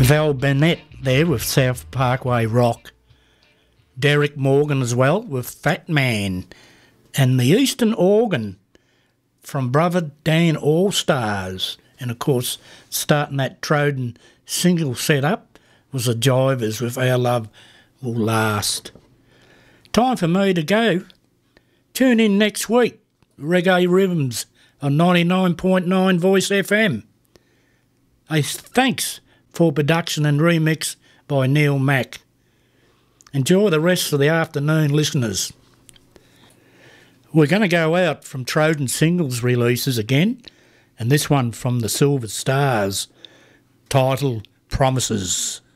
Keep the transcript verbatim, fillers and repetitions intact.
Val Bennett there with South Parkway Rock. Derek Morgan as well with Fat Man. And the Eastern Organ from Brother Dan All-Stars. And, of course, starting that Troden single set-up was the Jivers with Our Love Will Last. Time for me to go. Tune in next week, Reggae Rhythms on ninety-nine point nine Voice F M. A thanks for production and remix by Neil Mack. Enjoy the rest of the afternoon, listeners. We're going to go out from Troden singles releases again, and this one from the Silver Stars, titled Promises.